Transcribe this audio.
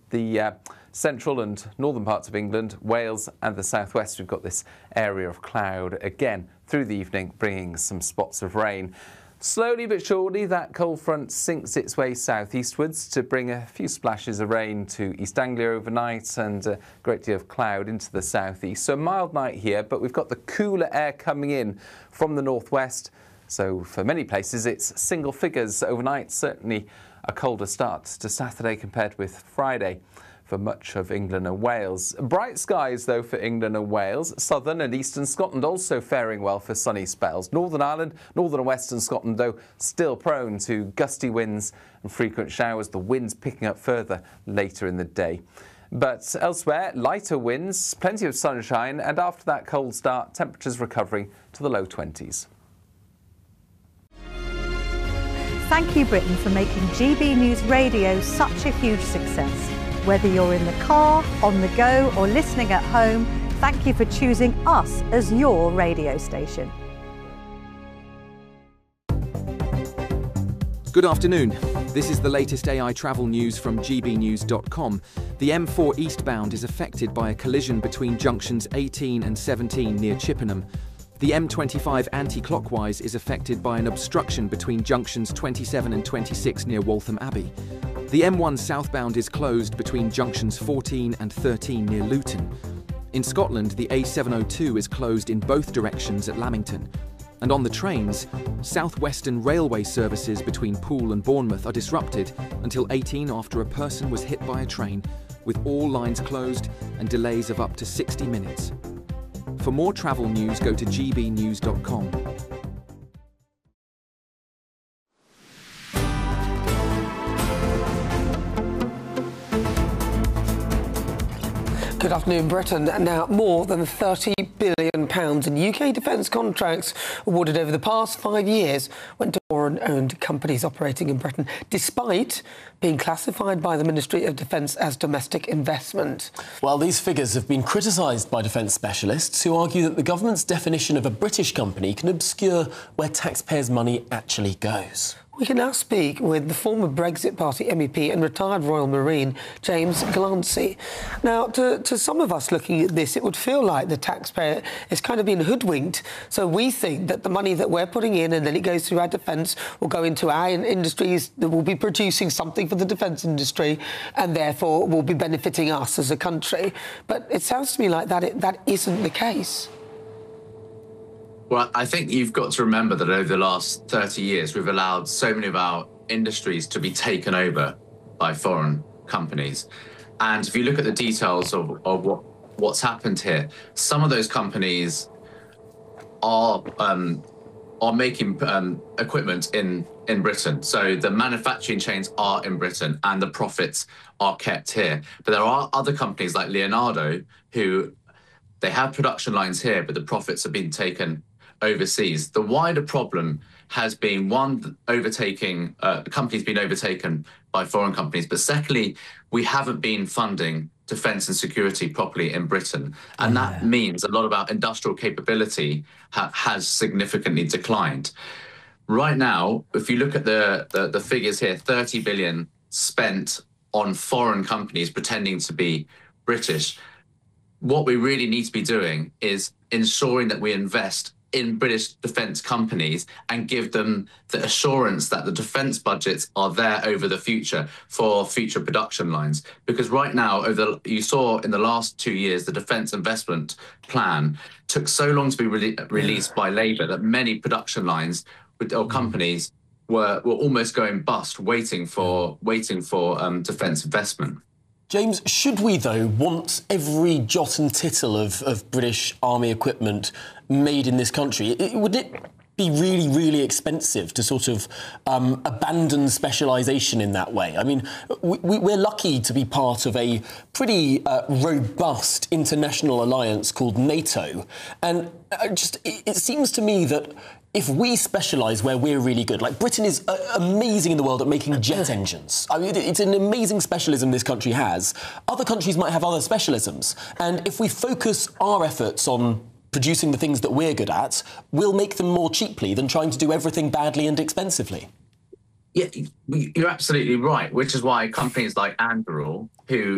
the central and northern parts of England, Wales and the southwest, we've got this area of cloud again through the evening, bringing some spots of rain. Slowly but surely, that cold front sinks its way southeastwards to bring a few splashes of rain to East Anglia overnight and a great deal of cloud into the southeast. So a mild night here, but we've got the cooler air coming in from the northwest. So for many places, it's single figures overnight, certainly a colder start to Saturday compared with Friday for much of England and Wales. Bright skies, though, for England and Wales. Southern and eastern Scotland also faring well for sunny spells. Northern Ireland, northern and western Scotland, though, still prone to gusty winds and frequent showers, the winds picking up further later in the day. But elsewhere, lighter winds, plenty of sunshine, and after that cold start, temperatures recovering to the low 20s. Thank you, Britain, for making GB News Radio such a huge success. Whether you're in the car, on the go or listening at home, thank you for choosing us as your radio station. Good afternoon. This is the latest AI travel news from gbnews.com. The M4 eastbound is affected by a collision between junctions 18 and 17 near Chippenham. The M25 anti-clockwise is affected by an obstruction between junctions 27 and 26 near Waltham Abbey. The M1 southbound is closed between junctions 14 and 13 near Luton. In Scotland, the A702 is closed in both directions at Lamington. And on the trains, South Western Railway services between Poole and Bournemouth are disrupted until 18 after a person was hit by a train, with all lines closed and delays of up to 60 minutes. For more travel news, go to gbnews.com. Good afternoon, Britain. Now, more than £30 billion in UK defence contracts awarded over the past 5 years went to foreign-owned companies operating in Britain, despite being classified by the Ministry of Defence as domestic investment. Well, these figures have been criticised by defence specialists who argue that the government's definition of a British company can obscure where taxpayers' money actually goes. We can now speak with the former Brexit Party MEP and retired Royal Marine, James Glancy. Now, to some of us looking at this, it would feel like the taxpayer is kind of being hoodwinked. So we think that the money that we're putting in and then it goes through our defence will go into our industries that will be producing something for the defence industry and therefore will be benefiting us as a country. But it sounds to me like that isn't the case. Well, I think you've got to remember that over the last 30 years, we've allowed so many of our industries to be taken over by foreign companies. And if you look at the details of what's happened here, some of those companies are making equipment in Britain. So the manufacturing chains are in Britain and the profits are kept here. But there are other companies like Leonardo who they have production lines here, but the profits have been taken overseas. The wider problem has been, one, the company's been overtaken by foreign companies, but secondly, we haven't been funding defence and security properly in Britain. And that means a lot of our industrial capability has significantly declined. Right now, if you look at the figures here, 30 billion spent on foreign companies pretending to be British. What we really need to be doing is ensuring that we invest in British defence companies and give them the assurance that the defence budgets are there over the future for future production lines. Because right now, you saw in the last 2 years, the Defence Investment Plan took so long to be released by Labour that many production lines or companies were almost going bust, waiting for defence investment. James, should we, though, want every jot and tittle of British Army equipment made in this country? Would it be really, really expensive to sort of abandon specialisation in that way? I mean, we're lucky to be part of a pretty robust international alliance called NATO. And it seems to me that if we specialise where we're really good, like Britain is amazing in the world at making jet engines. I mean, it's an amazing specialism this country has. Other countries might have other specialisms. And if we focus our efforts on producing the things that we're good at, we'll make them more cheaply than trying to do everything badly and expensively. Yeah, you're absolutely right, which is why companies like Anduril, who